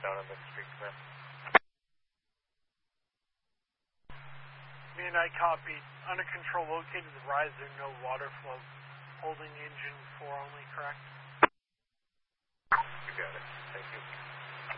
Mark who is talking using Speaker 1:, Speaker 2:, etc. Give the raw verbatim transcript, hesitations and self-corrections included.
Speaker 1: down on the street, command.
Speaker 2: Me and I copy. Under control located, the riser, no water flow. Holding engine four on.